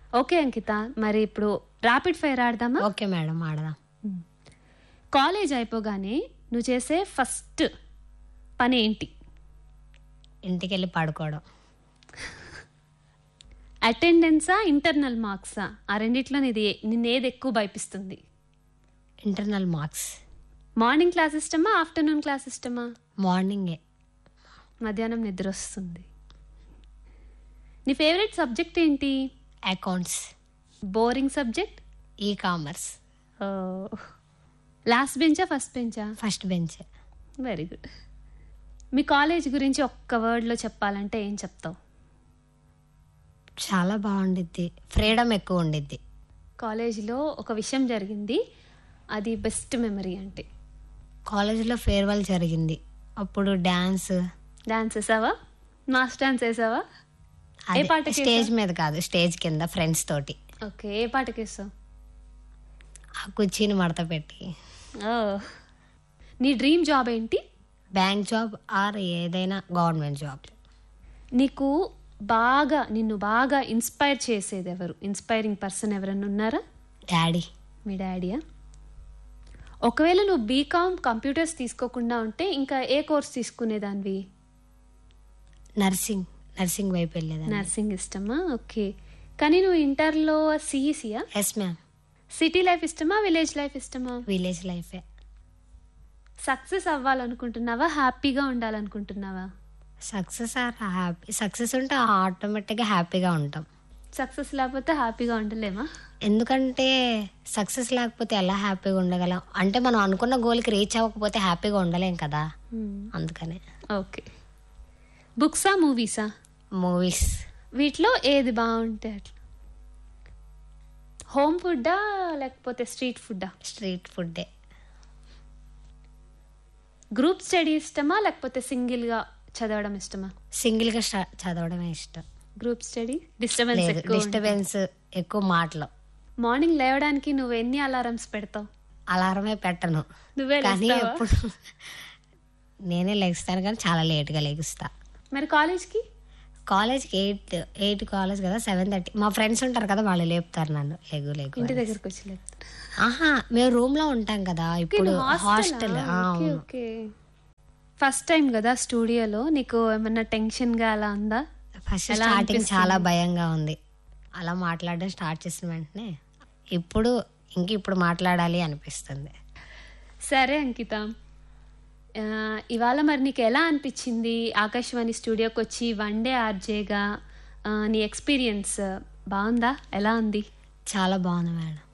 Okay అంకిత, మరి ఇప్పుడు rapid fire ఆడదామా? Okay madam, ఆడదాం. కాలేజ్ అయిపోగానే నువ్వు చేసే ఫస్ట్ పని ఏంటి? ఇంటికి వెళ్ళి పడుకోవడం. అటెండెన్సా, ఇంటర్నల్ మార్క్సా? ఆ రెండిట్లో నిన్నేది ఎక్కువ భయపిస్తుంది? Internal marks. మార్నింగ్ క్లాస్ ఇష్టమా, ఆఫ్టర్నూన్ క్లాస్ ఇష్టమా? మార్నింగే. మధ్యాహ్నం నిద్ర వస్తుంది. నీ ఫేవరెట్ సబ్జెక్ట్ ఏంటి? Accounts. Boring subject? E commerce. Last బెంచా, first బెంచా? First bench. Very good. మీ కాలేజ్ గురించి ఒక్క వర్డ్లో చెప్పాలంటే ఏం చెప్తావు? చాలా బాగుండిద్ది, ఫ్రీడమ్ ఎక్కువ ఉండిద్ది. కాలేజీలో ఒక విషయం జరిగింది, అది బెస్ట్ మెమరీ అంటే? కాలేజీలో ఫేర్వెల్ జరిగింది, అప్పుడు డాన్స్ వేసావా? మాస్ డాన్స్ వేసావా? ఏ పాటకి? స్టేజ్ మీద కాదు, స్టేజ్ కింద ఫ్రెండ్స్ తోటి. ఓకే, ఏ పాటకి వేసావు? ఆ కుర్చీని మడత పెట్టి. నీ డ్రీమ్ జాబ్ ఏంటి? బ్యాంక్ జాబ్ ఆర్ ఏదైనా గవర్నమెంట్ జాబ్. నిన్ను బాగా ఇన్స్పైర్ చేసేది ఎవరు? ఇన్స్పైరింగ్ పర్సన్ ఎవరన్నా ఉన్నారా? డాడీ. మీ డాడీయా? ఒకవేళ నువ్వు బీకామ్ కంప్యూటర్స్ తీసుకోకుండా ఉంటే ఇంకా ఏ కోర్స్ తీసుకునేదానివి? నర్సింగ్ వైపు వెళ్ళేదాన్ని. నర్సింగ్ ఇష్టమా? ఓకే. కానీ నువ్వు ఇంటర్లో సిఈసియా? Yes ma'am. సిటీ లైఫ్ ఇష్టమా, విలేజ్ లైఫ్ ఇష్టమా? విలేజ్ లైఫే. సక్సెస్ అవ్వాలనుకుంటున్నావా, హ్యాపీగా ఉండాలనుకుంటున్నావా? సక్సెస్ ఉంటే ఆటోమేటిక్గా హ్యాపీగా ఉంటాం. సక్సెస్ లేకపోతే హ్యాపీగా ఉండలేమా? ఎందుకంటే సక్సెస్ లేకపోతే ఎలా హ్యాపీగా ఉండగలం? అంటే మనం అనుకున్న గోల్కి రీచ్ అవ్వకపోతే హ్యాపీగా ఉండలేం కదా, అందుకనే. ఓకే. బుక్సా, మూవీసా? మూవీస్. వీటిలో ఏది బాగుంటాయి అట్లా? హోమ్ ఫుడ్డా లేకపోతే స్ట్రీట్ ఫుడ్డా? స్ట్రీట్ ఫుడ్డే. గ్రూప్ స్టడీ ఇష్టమా లేకపోతే సింగిల్గా చదవడం ఇష్టమా? సింగిల్గా చదవడమే ఇష్టం. గ్రూప్ స్టడీ డిస్టర్బెన్స్ ఎక్కువ మాటలు. మార్నింగ్ లేవడానికి నువ్వు ఎన్ని అలారమ్స్ పెడతావు? అలారమే పెట్టను, నువ్వే కానీ ఎప్పుడు నేనే లెగుస్తాను, కానీ చాలా లేట్గా లెగుస్తా. మరి కాలేజ్కి 8 కాలేజ్ కదా, 7:30. మా ఫ్రెండ్స్ ఉంటారు కదా, వాళ్ళు లేపుతారు నన్ను, లేగు ఇంటి దగ్గరకు వచ్చి లేపుతారు. మేము రూమ్ లో ఉంటాం కదా, ఇప్పుడు హాస్టల్. ఫస్ట్ టైం కదా స్టూడియోలో, నీకు ఏమన్నా టెన్షన్ గా అలా ఉందా? ఫస్ట్ స్టార్టింగ్ చాలా భయంగా ఉంది. అలా మాట్లాడడం స్టార్ట్ చేసిన వెంటనే ఇప్పుడు మాట్లాడాలి అనిపిస్తుంది. సరే అంకిత, ఇవాళ మరి నీకు ఎలా అనిపించింది ఆకాశవాణి స్టూడియోకి వచ్చి వన్ డే ఆర్జేగా? నీ ఎక్స్పీరియన్స్ బాగుందా? ఎలా ఉంది? చాలా బాగుంది మేడం.